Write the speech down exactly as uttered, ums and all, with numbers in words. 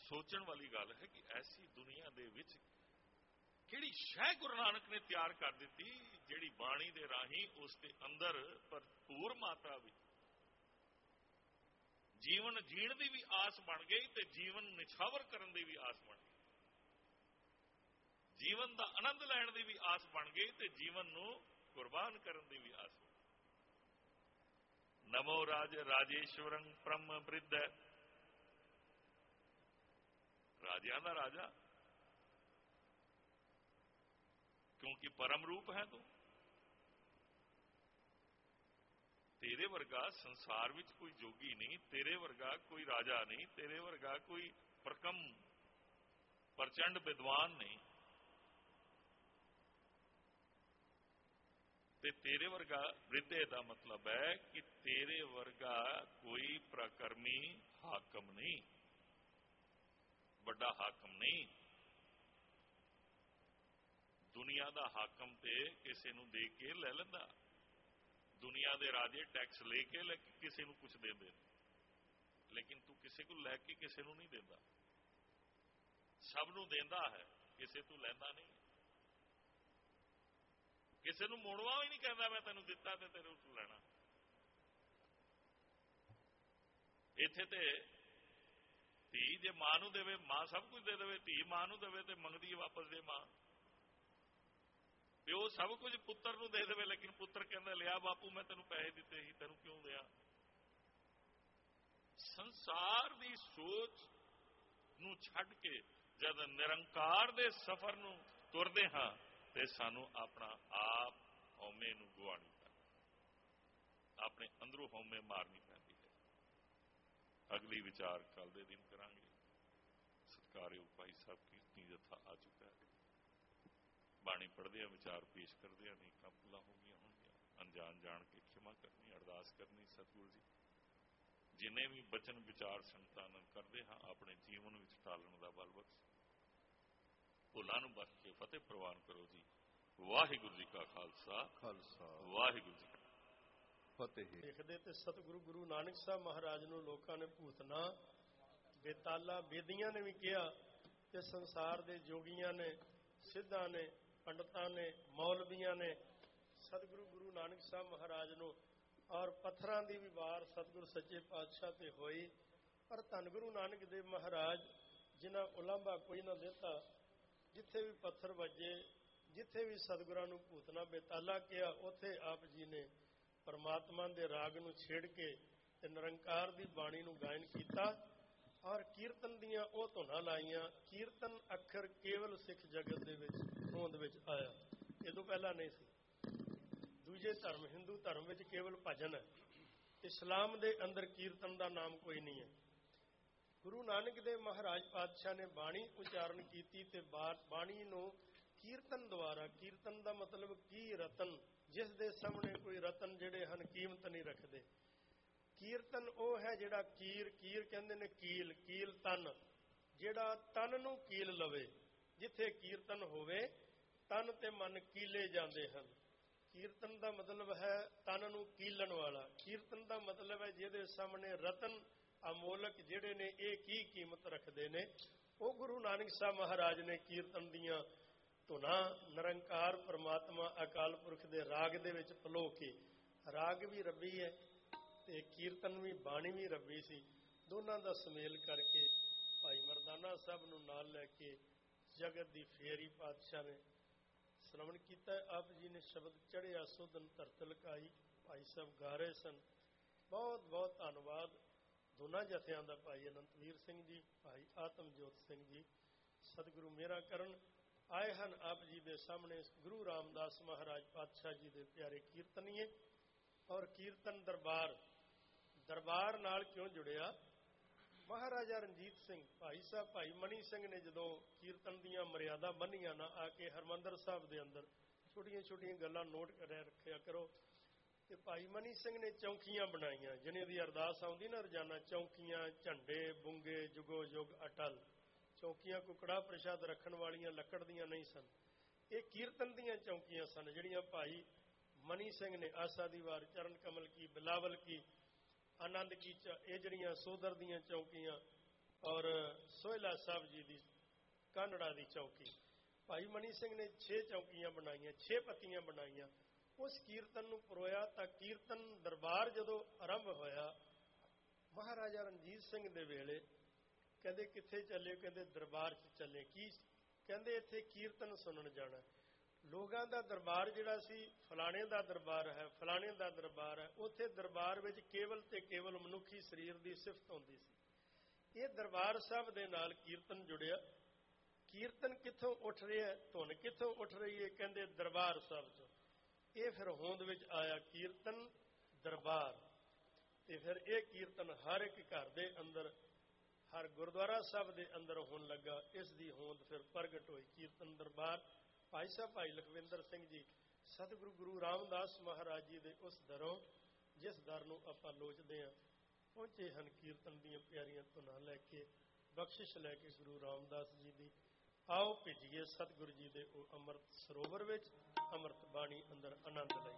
सोचण वाली गल है कि ऐसी दुनिया दे विच किहड़ी शह गुरु नानक ने तैयार कर दी जिहड़ी बाणी दे राही उस दे अंदर भरपूर मात्रा विच जीवन जीण दी भी आस बन गई ते जीवन निछावर करन दी भी आस बन गई, जीवन का आनंद लैण दी भी आस बन गई ते जीवन नूं कुर्बान करन दी भी आस बन गई। नमो राज राजेश्वरं ब्रह्म बृद्ध, राजियां दा राजा, क्योंकि परम रूप है तू। तेरे वर्गा संसार विच कोई जोगी नहीं, तेरे वर्गा कोई राजा नहीं, तेरे वर्गा कोई प्रकम प्रचंड विद्वान नहीं, ते तेरे वर्गा वृद्धे का मतलब है कि तेरे वर्गा कोई प्रकर्मी हाकम नहीं, बड़ा हाकम नहीं। दुनिया का हाकम ते किसी नूं दे के ले लैंदा, दुनिया के राजे टैक्स लेके ले किसी नूं कुछ देंदे, लेकिन तू किसी को लैके किसी नूं नहीं देंदा, सब नूं देंदा है, किसी तू लैंदा नहीं, किसी नूं मोड़वा भी नहीं कहता मैं तैनूं दिता ते तेरे तू लैना। इत्थे ते धी जे मां नूं देवे मां सब कुछ दे देवे, धी मां नूं देवे ते मंगदी वापस दे मां, प्यो सब कुछ पुत्र नूं दे देवे लेकिन पुत्र कहंदा लिया बापू मैं तैनूं पैसे दिते ही तैनूं क्यों दिया। संसार दी सोच नूं छड्ड के जद निरंकार दे सफर नूं तुरदे हां ते सानूं अपना आप हौमे नूं गुआणी पैंदी, अपने अंदरों हौमे मारनी पैंदी है। अगली विचार कल दे दिन करांगे। सत्कारयोग भाई साहब कीर्तनी जत्था आ चुका है, बाणी पढ़दे विचार पेश करदे नहीं भुलां हो गई होंगे, अनजान जान के क्षमा करनी, अरदास करनी सतगुरु जी जिन्हें भी बचन विचार संतान करते हाँ अपने जीवन में टालन का बल बख्श, भुलां नूं बख्श के फतेह प्रवान करो जी। वाहिगुरू जी का खालसा खालसा वाहिगुरू जी का फतेह। देखते तो सतगुरु गुरु नानक साहब महाराज नूं लोकां ने भूतना बेताला बेदियां ने भी कहा कि संसार के जोगियां ने सिद्धां ने पंडितां ने मौलवियां ने सतगुरु गुरु नानक साहब महाराज नूं और पत्थरां दी भी वार सतगुरु सच्चे पातशाह ते होई, पर धन गुरु नानक देव महाराज जिन्हां उलांभा कोई ना देता, जिथे भी पत्थर वजे जिथे भी सतगुरां नूं भूतना बेताला किया उत्थे आप जी ने परमात्मा दे राग नूं छेड़ के ते निरंकार दी बाणी नूं गायन कीता और कीर्तन दियां ओह धुनां लाईयां। कीर्तन अखर केवल सिख जगत दे विच होंद विच आया, इह तों पहला नहीं सी। दूजे धर्म हिंदू धर्म विच केवल भजन है, इस्लाम दे अंदर कीर्तन दा नाम कोई नहीं है। गुरु नानक देव महाराज पातशाह ने बाणी उचारण कीती ते बाणी नूं कीर्तन द्वारा, कीर्तन दा मतलब की रतन, जिस दे सामने कोई रतन जिहड़े हन कीमत नहीं रखते। कीर्तन ਉਹ है जिहड़ा कीर कीर कहंदे ने कील, कील तन, जिहड़ा तन नूं कील लवे। जिथे कीर्तन होवे तन ते मन कीले जांदे हन। कीर्तन दा मतलब है तन नूं कीलन वाला। कीर्तन दा मतलब है जिहदे सामने रतन अमोलक जिहड़े ने ਇਹ की कीमत रखते ने, ਉਹ गुरु नानक साहब महाराज ने कीर्तन दियां ਧੁਨਾਂ ਨਿਰੰਕਾਰ परमात्मा अकाल पुरख दे राग दे विच पलो के, राग भी रब्बी है ते कीर्तन भी बाणी भी रब्बी सी, दोनों का सुमेल करके भाई मरदाना साहब नूं नाल लैके जगत की फेरी पातशाह ने श्रवण किया। आप जी ने शब्द चढ़िया सुधन धरत लकाई, भाई साहब गा रहे सन। बहुत बहुत धन्यवाद दोनों जथियां दा, भाई अनंतवीर सिंह जी, भाई आत्मजोत सिंह जी। सतगुरु मेरा करन आए हैं आप जी के सामने गुरु रामदास महाराज पातशाह जी के प्यारे कीर्तनीय। और कीर्तन दरबार दरबार नाल क्यों जुड़िया? महाराजा रणजीत सिंह भाई साहब भाई मनी सिंह ने जो कीर्तन दियां मर्यादा बनिया ना, आके हरमंदर साहब के अंदर छोटिया छोटिया गल्लां नोट कर रखिया करो। तो भाई मनी सिंह ने चौंकियां बनाईयां, जिन्हें दी अरदास आउंदी ना रोजाना, चौंकियां झंडे बुंगे जुगो जुग अटल। चौंकियां कुकड़ा प्रसाद रखण वालियां लकड़ दियां नहीं सन, ये कीर्तन दियां चौंकियां सन, जिहड़ियां भाई मनी सिंह ने आशा दी वार, चरण कमल की, बिलावल की, आनंद की, ये जड़ियां सोदर दियां चौंकियां ਔਰ ਸੋਹਿਲਾ ਸਾਹਿਬ ਜੀ ਦੀ ਕਾਨੜਾ ਦੀ ਚੌਕੀ। ਭਾਈ ਮਨੀ ਸਿੰਘ ਨੇ ਛੇ ਚੌਕੀਆਂ ਬਣਾਈਆਂ, ਛੇ ਪੱਤੀਆਂ ਬਣਾਈਆਂ। ਉਸ ਕੀਰਤਨ ਨੂੰ ਪਰੋਇਆ ਤਾਂ ਕੀਰਤਨ ਦਰਬਾਰ ਜਦੋਂ ਆਰੰਭ ਹੋਇਆ, ਮਹਾਰਾਜਾ ਰਣਜੀਤ ਸਿੰਘ ਦੇ ਵੇਲੇ ਕਹਿੰਦੇ ਕਿੱਥੇ ਚੱਲੇ? ਕਹਿੰਦੇ ਦਰਬਾਰ 'ਚ ਚੱਲੇ। ਕੀ? ਕਹਿੰਦੇ ਇੱਥੇ ਕੀਰਤਨ ਸੁਣਨ ਜਾਣਾ। ਲੋਕਾਂ ਦਾ ਦਰਬਾਰ ਜਿਹੜਾ ਸੀ, ਫਲਾਣੇ ਦਾ ਦਰਬਾਰ ਹੈ, ਫਲਾਣੇ ਦਾ ਦਰਬਾਰ ਹੈ। ਉੱਥੇ ਦਰਬਾਰ ਵਿੱਚ ਕੇਵਲ ਤੇ ਕੇਵਲ ਮਨੁੱਖੀ ਸਰੀਰ ਦੀ ਸਿਫਤ ਹੁੰਦੀ ਸੀ। ਇਹ ਦਰਬਾਰ ਸਾਹਿਬ ਦੇ ਨਾਲ ਕੀਰਤਨ ਜੁੜਿਆ। ਕੀਰਤਨ ਕਿੱਥੋਂ ਉੱਠ ਰਿਹਾ? ਧੁਨ ਕਿੱਥੋਂ ਉੱਠ ਰਹੀ ਹੈ? ਕਹਿੰਦੇ ਦਰਬਾਰ ਸਾਹਿਬ 'ਚੋਂ। ਇਹ ਫਿਰ ਹੋਂਦ ਵਿੱਚ ਆਇਆ ਕੀਰਤਨ ਦਰਬਾਰ। ਤੇ ਫਿਰ ਇਹ ਕੀਰਤਨ ਹਰ ਇੱਕ ਘਰ ਦੇ ਅੰਦਰ, ਹਰ ਗੁਰਦੁਆਰਾ ਸਾਹਿਬ ਦੇ ਅੰਦਰ ਹੋਣ ਲੱਗਾ। ਇਸ ਦੀ ਹੋਂਦ ਫਿਰ ਪ੍ਰਗਟ ਹੋਈ ਕੀਰਤਨ ਦਰਬਾਰ। ਭਾਈ ਸਾਹਿਬ ਭਾਈ ਲਖਵਿੰਦਰ ਸਿੰਘ ਜੀ ਸਤਿਗੁਰੂ ਗੁਰੂ ਰਾਮਦਾਸ ਮਹਾਰਾਜ ਜੀ ਦੇ ਉਸ ਦਰੋਂ, ਜਿਸ ਦਰ ਨੂੰ ਆਪਾਂ ਲੋਚਦੇ ਹਾਂ, ਪਹੁੰਚੇ ਹਨ ਕੀਰਤਨ ਦੀਆਂ ਪਿਆਰੀਆਂ ਧੁਨਾਂ ਲੈ ਕੇ, ਬਖਸ਼ਿਸ਼ ਲੈ ਕੇ ਗੁਰੂ ਰਾਮਦਾਸ ਜੀ ਦੀ। ਆਓ ਭਿੱਜੀਏ ਸਤਿਗੁਰੂ ਜੀ ਦੇ ਉਹ ਅੰਮ੍ਰਿਤ ਸਰੋਵਰ ਵਿੱਚ, ਅੰਮ੍ਰਿਤ ਬਾਣੀ ਅੰਦਰ ਆਨੰਦ ਲਈ।